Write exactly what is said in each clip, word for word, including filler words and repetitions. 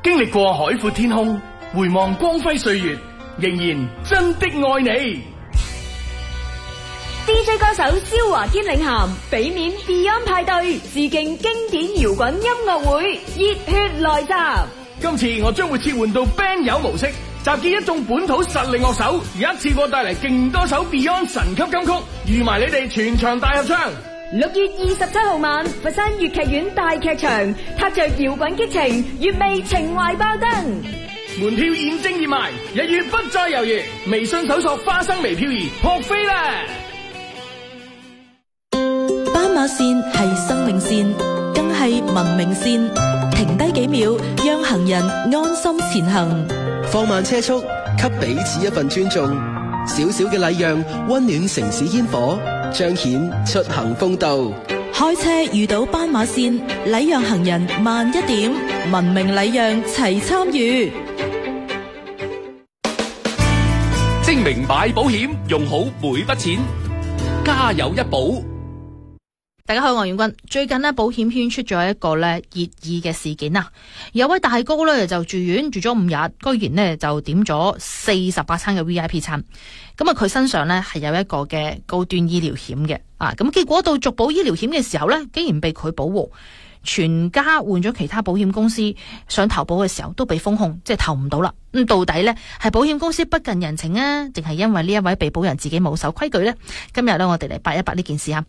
經歷過海闊天空，回望光輝歲月，仍然真的愛你。 D J 歌手蕭華堅領銜，俾面 Beyond 派對，致敬經典搖滾音樂會，熱血來襲。 今次我將會切換到 band 友模式，集結一眾本土實力樂手，一次過帶嚟勁多首 Beyond 神級金曲，預埋你哋全場大合唱。 六月二十七號晚，佛山粵劇院大劇場，踏着搖滾激情，粵味情懷爆燈。 門票現正熱賣，一月不再猶豫，微信搜索花生微漂移撲飛啦！ 斑馬線係生命線，更係文明線。停低幾秒，讓行人安心前行。 放慢車速，給彼此一份尊重。小小嘅禮讓，溫暖城市煙火，彰顯出行風度。 開車遇到斑馬線，禮讓行人慢一點，文明禮讓齊參與。 精明買保險，用好每筆錢，家有一保。 大家好，我係阮君。最近呢，保險圈出咗一個咧熱議嘅事件啊！有位大哥咧就住院住咗五日，居然呢就點咗四十八餐嘅 V I P 餐。咁啊，佢身上呢係有一個嘅高端醫療險嘅啊！咁結果到續保醫療險嘅時候呢，竟然被佢保護，全家換咗其他保險公司想投保嘅時候都被封控，即係投唔到啦。咁到底呢係保險公司不近人情啊，定係因為呢一位被保人自己冇守規矩呢？今日呢，我哋嚟八一八呢件事啊！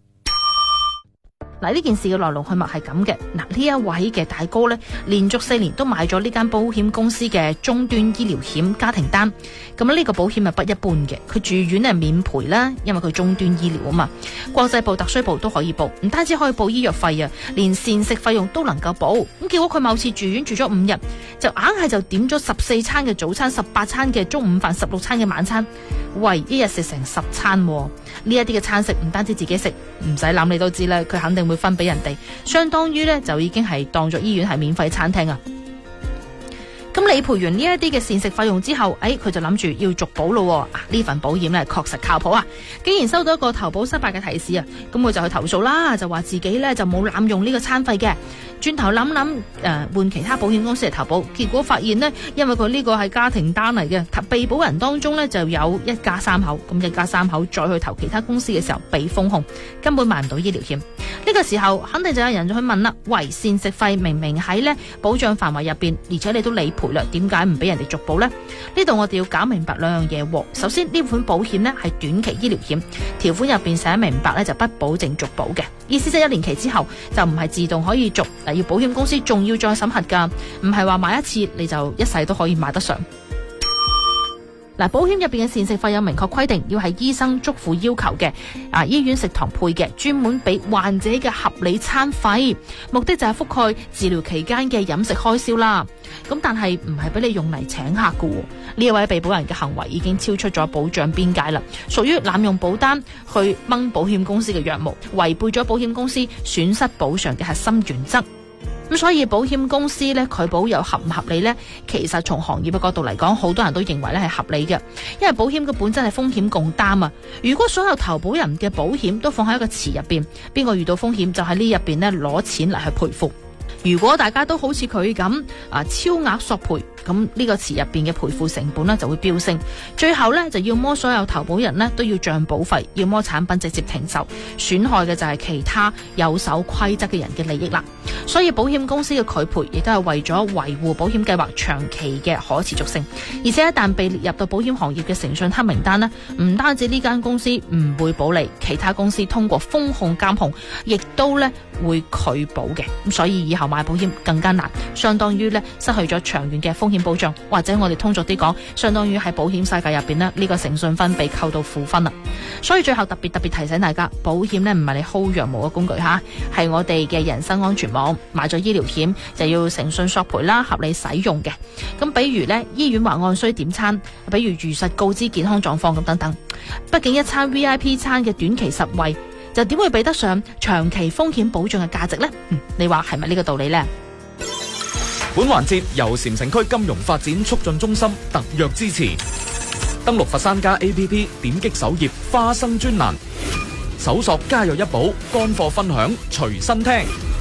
嗱，呢件事嘅來龍去脈係咁嘅。嗱，呢一位嘅大哥呢，連續四年都買咗呢間保險公司嘅終端醫療險家庭單。咁呢個保險係不一般嘅，佢住院係免賠啦，因為佢終端醫療啊嘛。國際部、特需部都可以報，唔單止可以報醫藥費啊，連膳食費用都能夠報。咁結果佢某次住院住咗五日，就硬係就點咗十四餐嘅早餐、十八餐嘅中午飯、十六餐嘅晚餐，喂，一日食成十餐。呢一啲嘅餐食唔單止自己食，唔使諗你都知啦，佢肯定會分俾人哋，相當於咧就已經係當咗醫院係免費餐廳啊！咁理賠完呢一啲嘅膳食費用之後，誒、哎、佢就諗住要續保咯。啊，呢份保險咧確實靠譜啊！竟然收到一個投保失敗嘅提示啊！咁佢就去投訴啦，就話自己咧就冇濫用呢個餐費嘅。轉頭諗諗誒換其他保險公司嚟投保，結果發現呢，因為佢呢個係家庭單嚟嘅，被保人當中呢就有一家三口，咁一家三口再去投其他公司嘅時候被封控，根本買唔到醫療險。呢、這個時候肯定就有人就去問啦，喂，膳食費明明喺呢保障範圍入邊，而且你都理賠啦，點解唔俾人哋續保呢？呢度我哋要搞明白兩樣嘢。首先呢款保險呢係短期醫療險，條款入邊寫明白呢就不保證續保嘅，意思即係一年期之後就唔係自動可以續。要保險公司仲要再審核噶，唔係話買一次你就一世都可以買得上。嗱，保險入邊嘅膳食費有明確規定，要係醫生囑咐要求嘅，啊醫院食堂配嘅，專門俾患者嘅合理餐費，目的就係覆蓋治療期間嘅飲食開銷啦。咁但係唔係俾你用嚟請客噶。呢一位被保人嘅行為已經超出咗保障邊界啦，屬於濫用保單去掹保險公司嘅羊毛，違背咗保險公司損失補償嘅核心原則。咁所以保險公司咧拒保又合唔合理呢？其實從行業嘅角度嚟講，好多人都認為咧係合理嘅，因為保險嘅本質係風險共擔啊。如果所有投保人嘅保險都放喺一個池入邊，邊個遇到風險就喺呢入邊咧攞錢嚟去賠付。如果大家都好似佢咁啊超額索賠，咁呢個池入邊嘅賠付成本呢就會飆升，最後呢，就要麼所有投保人呢都要漲保費，要麼產品直接停售，損害嘅就係其他有守規則嘅人嘅利益啦。所以保險公司嘅拒賠亦都係為咗維護保險計劃長期嘅可持續性，而且一旦被列入到保險行業嘅誠信黑名單呢，唔單止呢間公司唔會保利，其他公司通過風控監控亦都呢會拒保嘅。咁所以以後買保險更加難，相當於呢失去咗長遠嘅風險保障，或者我哋通俗啲講，相當於喺保險世界入邊呢，呢個誠信分被扣到負分啦。所以最後特別特別提醒大家，保險呢唔係你薅羊毛嘅工具吓，係我哋嘅人身安全網。買咗醫療險就要誠信索賠啦，合理使用嘅。咁比如呢，醫院還按需點餐，比如如實告知健康狀況咁等等。畢竟一餐 V I P 餐嘅短期實惠，就點會比得上長期風險保障嘅價值呢？嗯，你話係咪呢個道理呢？ 本環節由禪城區金融發展促進中心特約支持。登錄佛山家 A P P， 點擊首頁花生專欄，搜索家有一寶，乾貨分享隨身聽。